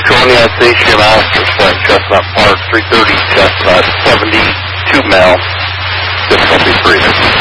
California, Station Master Flight, Chestnut Park, 330 Chestnut, 72 mile, difficulty 3.